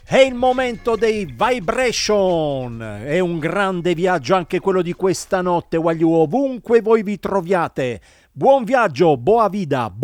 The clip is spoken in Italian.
È il momento dei Vibration, è un grande viaggio anche quello di questa notte, voglio ovunque voi vi troviate. Buon viaggio, boa vida,